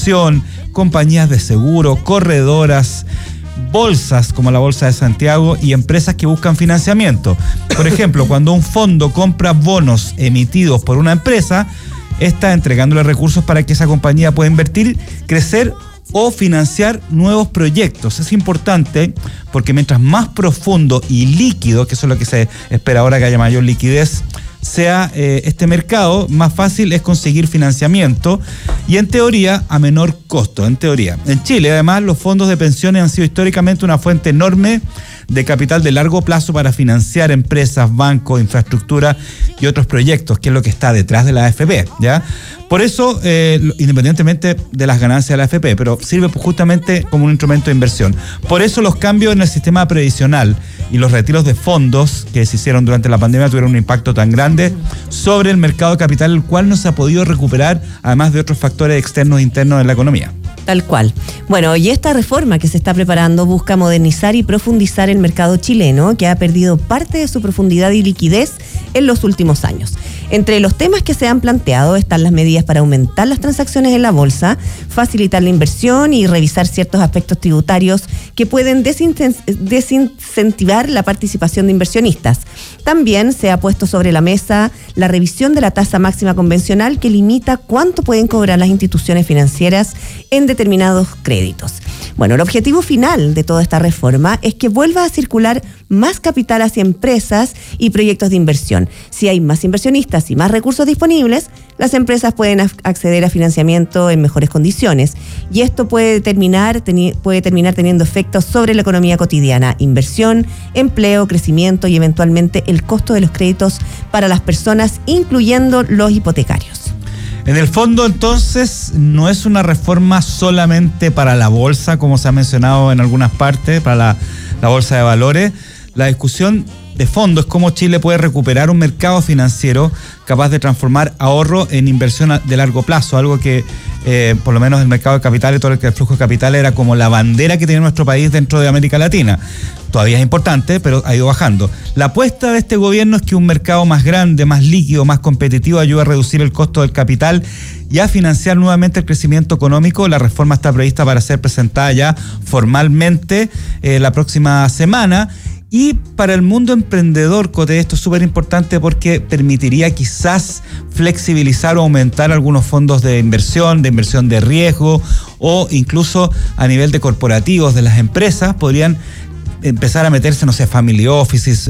inversión, compañías de seguro, corredoras, bolsas como la Bolsa de Santiago y empresas que buscan financiamiento. Por ejemplo, cuando un fondo compra bonos emitidos por una empresa, está entregándole recursos para que esa compañía pueda invertir, crecer o financiar nuevos proyectos. Es importante porque mientras más profundo y líquido, que eso es lo que se espera ahora, que haya mayor liquidez, sea este mercado, más fácil es conseguir financiamiento y en teoría a menor costo, en teoría. En Chile, además, los fondos de pensiones han sido históricamente una fuente enorme de capital de largo plazo para financiar empresas, bancos, infraestructura y otros proyectos, que es lo que está detrás de la AFP, ¿ya? Por eso, independientemente de las ganancias de la AFP, pero sirve justamente como un instrumento de inversión. Por eso los cambios en el sistema previsional y los retiros de fondos que se hicieron durante la pandemia tuvieron un impacto tan grande sobre el mercado de capital, el cual no se ha podido recuperar, además de otros factores externos e internos en la economía. Tal cual. Bueno, y esta reforma que se está preparando busca modernizar y profundizar el mercado chileno, que ha perdido parte de su profundidad y liquidez en los últimos años. Entre los temas que se han planteado están las medidas para aumentar las transacciones en la bolsa, facilitar la inversión y revisar ciertos aspectos tributarios que pueden desincentivar la participación de inversionistas. También se ha puesto sobre la mesa la revisión de la tasa máxima convencional que limita cuánto pueden cobrar las instituciones financieras en determinados créditos. Bueno, el objetivo final de toda esta reforma es que vuelva a circular más capital hacia empresas y proyectos de inversión. Si hay más inversionistas y más recursos disponibles, las empresas pueden acceder a financiamiento en mejores condiciones y esto puede terminar teniendo efectos sobre la economía cotidiana, inversión, empleo, crecimiento y eventualmente el costo de los créditos para las personas, incluyendo los hipotecarios. En el fondo, entonces, no es una reforma solamente para la bolsa, como se ha mencionado en algunas partes, para la bolsa de valores. La discusión de fondo es cómo Chile puede recuperar un mercado financiero capaz de transformar ahorro en inversión de largo plazo, algo que por lo menos el mercado de capitales, todo el flujo de capital era como la bandera que tiene nuestro país dentro de América Latina. Todavía es importante, pero ha ido bajando. La apuesta de este gobierno es que un mercado más grande, más líquido, más competitivo ayuda a reducir el costo del capital y a financiar nuevamente el crecimiento económico. La reforma está prevista para ser presentada ya formalmente la próxima semana. Y para el mundo emprendedor, Cote, esto es súper importante porque permitiría quizás flexibilizar o aumentar algunos fondos de inversión de riesgo, o incluso a nivel de corporativos de las empresas podrían empezar a meterse, no sé, family offices,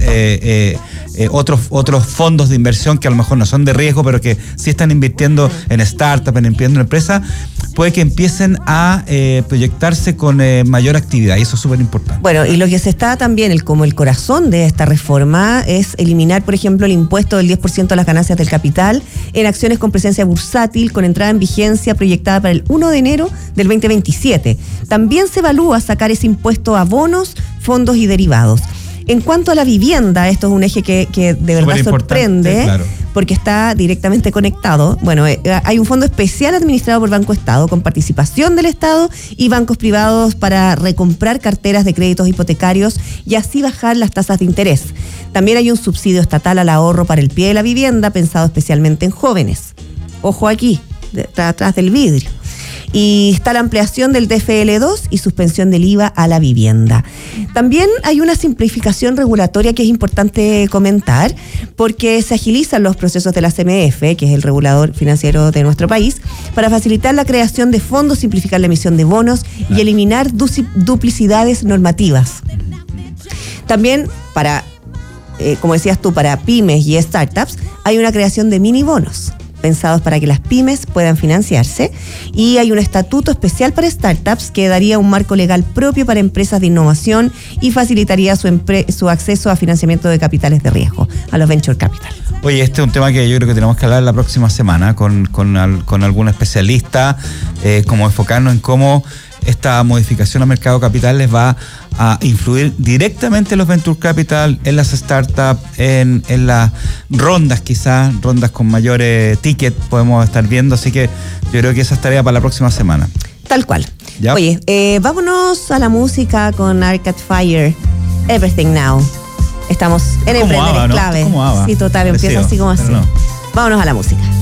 otros fondos de inversión que a lo mejor no son de riesgo, pero que sí están invirtiendo en startups, en empresas, puede que empiecen a proyectarse con mayor actividad, y eso es súper importante. Bueno, y lo que se está también, como el corazón de esta reforma, es eliminar, por ejemplo, el impuesto del 10% a las ganancias del capital en acciones con presencia bursátil, con entrada en vigencia proyectada para el 1 de enero del 2027. También se evalúa sacar ese impuesto a bonos, fondos y derivados. En cuanto a la vivienda, esto es un eje que de verdad sorprende, claro, porque está directamente conectado. Bueno, hay un fondo especial administrado por Banco Estado con participación del Estado y bancos privados para recomprar carteras de créditos hipotecarios y así bajar las tasas de interés. También hay un subsidio estatal al ahorro para el pie de la vivienda pensado especialmente en jóvenes. Ojo aquí, atrás del vidrio. Y está la ampliación del TFL2 y suspensión del IVA a la vivienda. También hay una simplificación regulatoria que es importante comentar, porque se agilizan los procesos de la CMF, que es el regulador financiero de nuestro país, para facilitar la creación de fondos, simplificar la emisión de bonos y eliminar duplicidades normativas. También para, como decías tú, para pymes y startups, hay una creación de mini bonos pensados para que las pymes puedan financiarse, y hay un estatuto especial para startups que daría un marco legal propio para empresas de innovación y facilitaría su acceso a financiamiento de capitales de riesgo, a los venture capital. Oye, este es un tema que yo creo que tenemos que hablar la próxima semana con algún especialista, como enfocarnos en cómo esta modificación al mercado de capitales va a influir directamente en los venture capital, en las startups, en las rondas, quizás rondas con mayores tickets podemos estar viendo, así que yo creo que esa es tarea para la próxima semana. Tal cual. ¿Ya? Oye, vámonos a la música con Arcade Fire, Everything Now. Estamos en Emprender en Clave. ¿Cómo ABBA? Sí, total, empieza así como así. No. Vámonos a la música.